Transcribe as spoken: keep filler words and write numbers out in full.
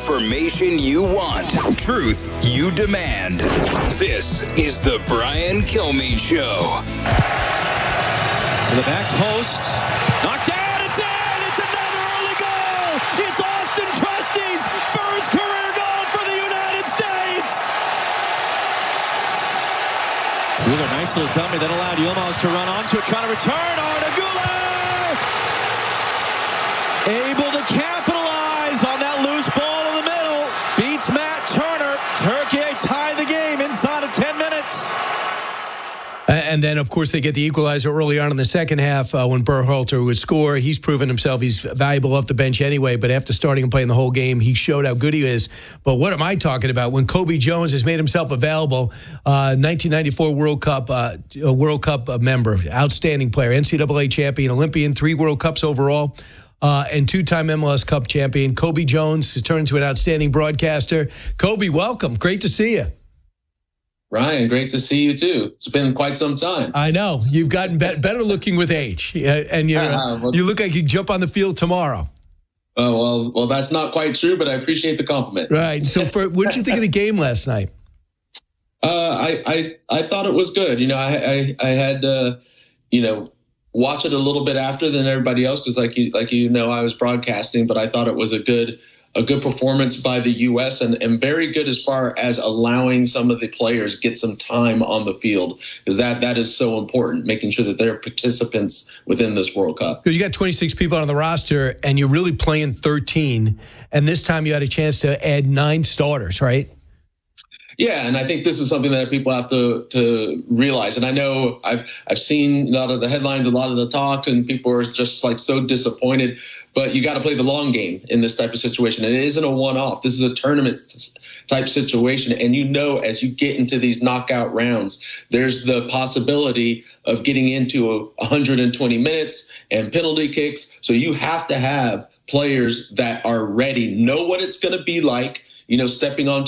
Information you want. Truth you demand. This is the Brian Kilmeade Show. To the back post. Knocked down. It's in. It's another early goal. It's Austin Trusty's first career goal for the United States. Wheeler, nice little dummy that allowed Yilmaz to run onto it, trying to return. Arda Güler able to capitalize on that loose ball in the middle. Beats Matt Turner. Turkey tie the game inside of ten minutes. And then, of course, they get the equalizer early on in the second half uh, when Berhalter would score. He's proven himself. He's valuable off the bench anyway, but after starting and playing the whole game, he showed how good he is. But what am I talking about? When Kobe Jones has made himself available, uh, nineteen ninety-four World Cup uh, World Cup member, outstanding player, N C double A champion, Olympian, three World Cups overall, uh, and two-time M L S Cup champion. Kobe Jones has turned into an outstanding broadcaster. Kobe, welcome. Great to see you. Ryan, great to see you too. It's been quite some time. I know. You've gotten be- better looking with age, and you uh, well, you look like you jump on the field tomorrow. Oh, well, well, that's not quite true, but I appreciate the compliment. Right. So, for, what did you think of the game last night? Uh, I, I I thought it was good. You know, I I, I had uh, you know watch it a little bit after than everybody else because, like you like you know, I was broadcasting, but I thought it was a good. A good performance by the U S and, and very good as far as allowing some of the players get some time on the field because that that is so important, making sure that they're participants within this World Cup. Because you got twenty-six people on the roster and you're really playing thirteen, and this time you had a chance to add nine starters, right? Yeah, and I think this is something that people have to to realize. And I know I've I've seen a lot of the headlines, a lot of the talks, and people are just like so disappointed. But you got to play the long game in this type of situation. And it isn't a one-off. This is a tournament type situation. And you know, as you get into these knockout rounds, there's the possibility of getting into a one hundred twenty minutes and penalty kicks. So you have to have players that are ready, know what it's going to be like, you know, stepping on